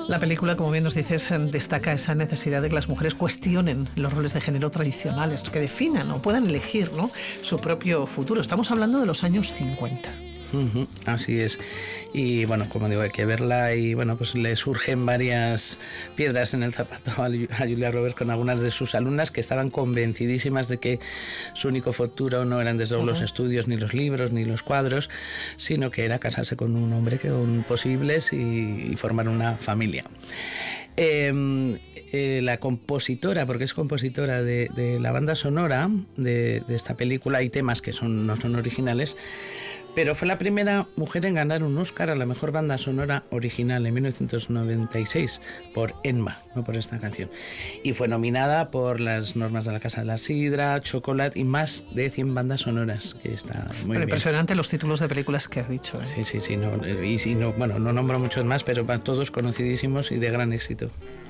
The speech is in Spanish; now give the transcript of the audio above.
La película, como bien nos dices, destaca esa necesidad de que las mujeres cuestionen los roles de género tradicionales, que definan o puedan elegir, ¿no?, su propio futuro. Estamos hablando de los años 50. Así es. Y bueno, como digo, hay que verla y bueno, pues le surgen varias piedras en el zapato a Julia Roberts con algunas de sus alumnas que estaban convencidísimas de que su único futuro no eran desde luego los estudios, ni los libros, ni los cuadros, sino que era casarse con un hombre con posibles y formar una familia. La compositora, porque es compositora de la banda sonora de esta película, hay temas que no son originales, pero fue la primera mujer en ganar un Oscar a la mejor banda sonora original en 1996 por Enma, no por esta canción. Y fue nominada por las normas de la Casa de la Sidra, Chocolate y más de 100 bandas sonoras, que está muy bien. Impresionante los títulos de películas que has dicho, ¿eh? Sí, no nombro muchos más, pero todos conocidísimos y de gran éxito.